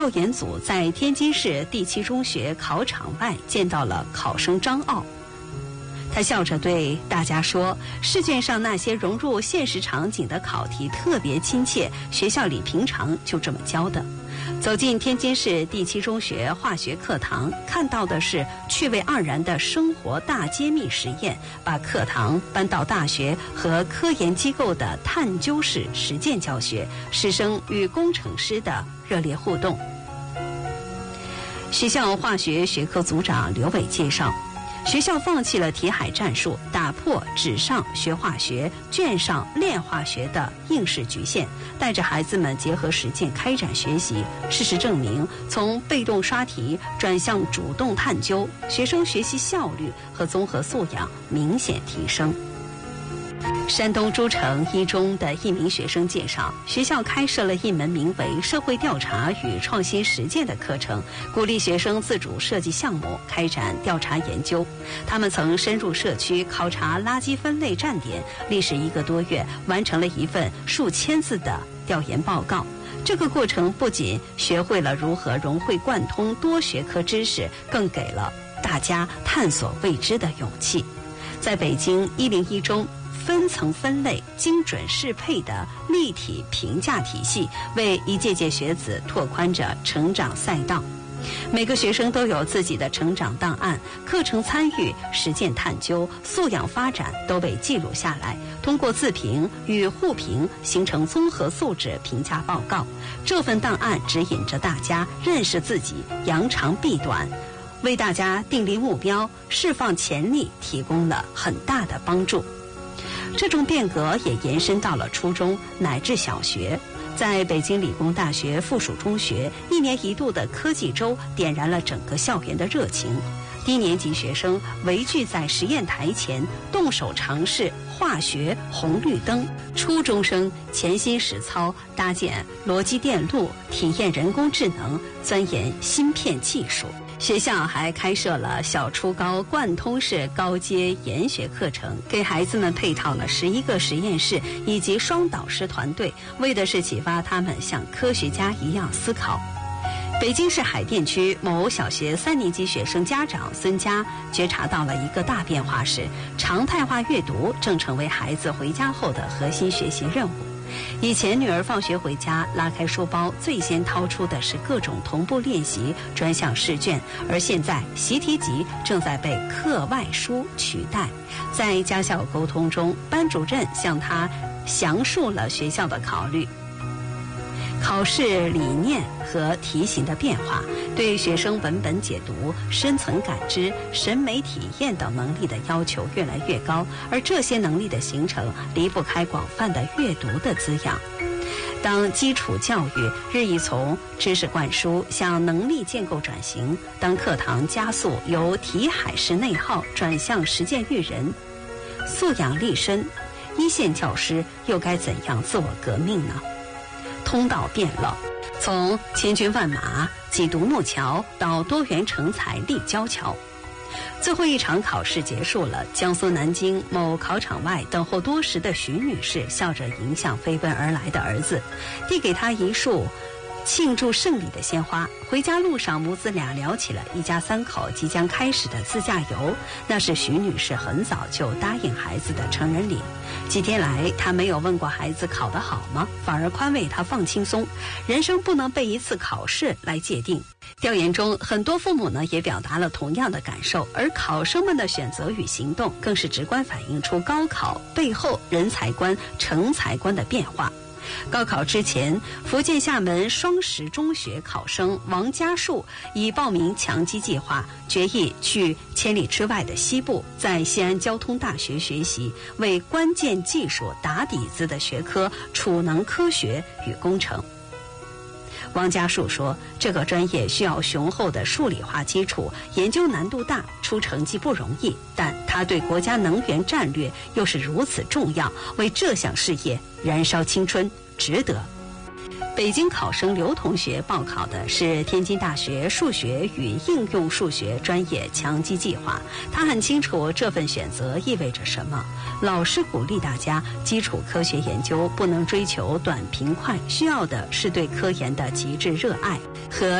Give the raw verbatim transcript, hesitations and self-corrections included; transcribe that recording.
调研组在天津市第七中学考场外见到了考生张傲，他笑着对大家说：“试卷上那些融入现实场景的考题特别亲切，学校里平常就这么教的。”走进天津市第七中学化学课堂，看到的是趣味盎然的生活大揭秘实验，把课堂搬到大学和科研机构的探究式实践教学，师生与工程师的热烈互动。学校化学学科组长刘伟介绍，学校放弃了题海战术，打破纸上学化学、卷上练化学的应试局限，带着孩子们结合实践开展学习。事实证明，从被动刷题转向主动探究，学生学习效率和综合素养明显提升。山东诸城一中的一名学生介绍，学校开设了一门名为社会调查与创新实践的课程，鼓励学生自主设计项目，开展调查研究。他们曾深入社区考察垃圾分类站点，历时一个多月，完成了一份数千字的调研报告。这个过程不仅学会了如何融会贯通多学科知识，更给了大家探索未知的勇气。在北京一零一中，分层分类、精准适配的立体评价体系，为一届届学子拓宽着成长赛道。每个学生都有自己的成长档案，课程参与、实践探究、素养发展都被记录下来，通过自评与互评形成综合素质评价报告。这份档案指引着大家认识自己，扬长避短，为大家订立目标、释放潜力提供了很大的帮助。这种变革也延伸到了初中乃至小学。在北京理工大学附属中学，一年一度的科技周点燃了整个校园的热情。低年级学生围聚在实验台前，动手尝试化学红绿灯；初中生潜心实操搭建逻辑电路，体验人工智能，钻研芯片技术。学校还开设了小初高贯通式高阶研学课程，给孩子们配套了十一个实验室以及双导师团队，为的是启发他们像科学家一样思考。北京市海淀区某小学三年级学生家长孙佳觉察到了一个大变化时，常态化阅读正成为孩子回家后的核心学习任务。以前女儿放学回家拉开书包，最先掏出的是各种同步练习专项试卷，而现在习题集正在被课外书取代。在家校沟通中，班主任向他详述了学校的考虑、考试理念和题型的变化，对学生文本解读、深层感知、审美体验等能力的要求越来越高，而这些能力的形成离不开广泛的阅读的滋养。当基础教育日益从知识灌输向能力建构转型，当课堂加速由题海式内耗转向实践育人，素养立身，一线教师又该怎样自我革命呢？通道变了，从千军万马挤独木桥到多元成才立交桥。最后一场考试结束了，江苏南京某考场外等候多时的徐女士笑着迎向飞奔而来的儿子，递给他一束庆祝胜利的鲜花。回家路上，母子俩聊起了一家三口即将开始的自驾游，那是徐女士很早就答应孩子的成人礼。几天来，她没有问过孩子考得好吗，反而宽慰他放轻松，人生不能被一次考试来界定。调研中，很多父母呢也表达了同样的感受，而考生们的选择与行动更是直观反映出高考背后人才观、成才观的变化。高考之前，福建厦门双实中学考生王家树已报名强基计划，决意去千里之外的西部，在西安交通大学学习为关键技术打底子的学科储能科学与工程。王家树说，这个专业需要雄厚的数理化基础，研究难度大，出成绩不容易，但他对国家能源战略又是如此重要，为这项事业燃烧青春，值得。 北京考生刘同学报考的是天津大学数学与应用数学专业强基计划，他很清楚这份选择意味着什么。老师鼓励大家，基础科学研究不能追求短平快，需要的是对科研的极致热爱和